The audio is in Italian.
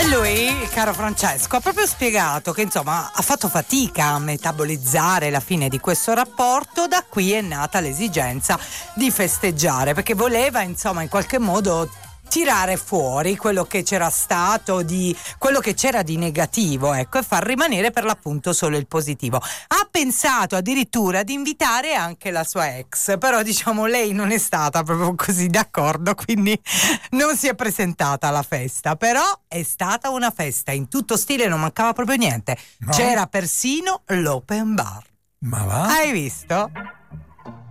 Lui, caro Francesco, ha proprio spiegato che insomma ha fatto fatica a metabolizzare la fine di questo rapporto. Da qui è nata l'esigenza di festeggiare, perché voleva insomma in qualche modo tirare fuori quello che c'era stato, di quello che c'era di negativo, ecco, e far rimanere per l'appunto solo il positivo. Ha pensato addirittura di invitare anche la sua ex, però diciamo lei non è stata proprio così d'accordo, quindi non si è presentata alla festa. Però è stata una festa in tutto stile, non mancava proprio niente. No. C'era persino l'open bar. Ma va? Hai visto?